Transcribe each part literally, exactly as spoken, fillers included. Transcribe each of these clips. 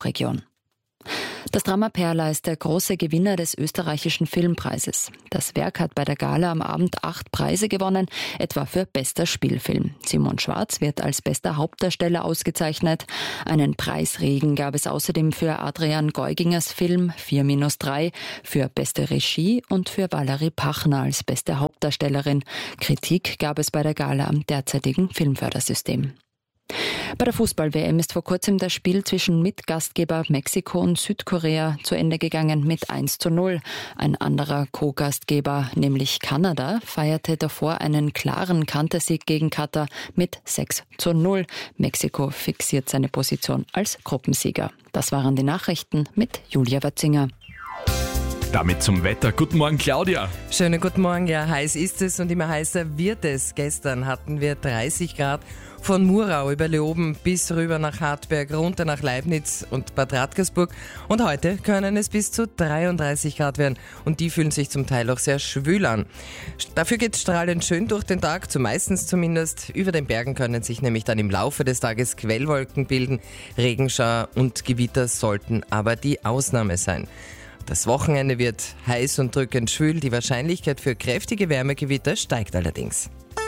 Region. Das Drama Perla ist der große Gewinner des österreichischen Filmpreises. Das Werk hat bei der Gala am Abend acht Preise gewonnen, etwa für bester Spielfilm. Simon Schwarz wird als bester Hauptdarsteller ausgezeichnet. Einen Preisregen gab es außerdem für Adrian Geugingers Film vier minus drei, für beste Regie und für Valerie Pachner als beste Hauptdarstellerin. Kritik gab es bei der Gala am derzeitigen Filmfördersystem. Bei der Fußball-W M ist vor kurzem das Spiel zwischen Mitgastgeber Mexiko und Südkorea zu Ende gegangen mit eins zu null. Ein anderer Co-Gastgeber, nämlich Kanada, feierte davor einen klaren Kantersieg gegen Katar mit sechs zu null. Mexiko fixiert seine Position als Gruppensieger. Das waren die Nachrichten mit Julia Watzinger. Damit zum Wetter. Guten Morgen, Claudia. Schönen guten Morgen. Ja, heiß ist es und immer heißer wird es. Gestern hatten wir dreißig Grad von Murau über Leoben bis rüber nach Hartberg, runter nach Leibniz und Bad Radkersburg. Und heute können es bis zu dreiunddreißig Grad werden und die fühlen sich zum Teil auch sehr schwül an. Dafür geht es strahlend schön durch den Tag, zumeistens zumindest. Über den Bergen können sich nämlich dann im Laufe des Tages Quellwolken bilden. Regenschauer und Gewitter sollten aber die Ausnahme sein. Das Wochenende wird heiß und drückend schwül. Die Wahrscheinlichkeit für kräftige Wärmegewitter steigt allerdings.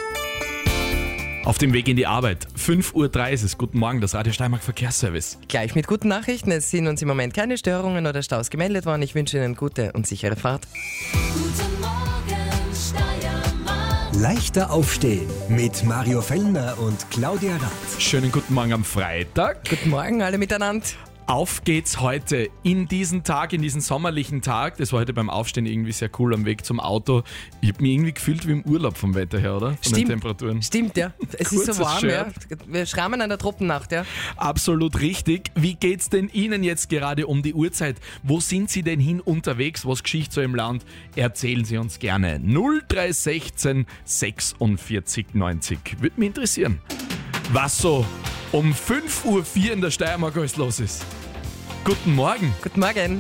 Auf dem Weg in die Arbeit. fünf Uhr drei ist es. Guten Morgen, das Radio Steiermark Verkehrsservice. Gleich mit guten Nachrichten. Es sind uns im Moment keine Störungen oder Staus gemeldet worden. Ich wünsche Ihnen gute und sichere Fahrt. Guten Morgen, Steiermark. Leichter aufstehen mit Mario Fellner und Claudia Rath. Schönen guten Morgen am Freitag. Guten Morgen alle miteinander. Auf geht's heute in diesen Tag, in diesen sommerlichen Tag. Das war heute beim Aufstehen irgendwie sehr cool am Weg zum Auto. Ich habe mich irgendwie gefühlt wie im Urlaub vom Wetter her, oder? Von Stimmt, den Temperaturen. Stimmt, ja. Es Kurzes ist so warm, Shirt. ja. Wir schrammen an der Tropennacht, ja. Absolut richtig. Wie geht's denn Ihnen jetzt gerade um die Uhrzeit? Wo sind Sie denn hin unterwegs? Was geschieht so im Land? Erzählen Sie uns gerne. null drei eins sechs sechsundvierzig neunzig. Würde mich interessieren, was so um fünf Uhr vier in der Steiermark alles los ist. Guten Morgen. Guten Morgen.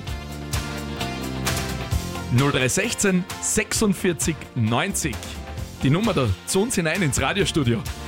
null drei eins sechs sechsundvierzig neunzig. Die Nummer da zu uns hinein ins Radiostudio.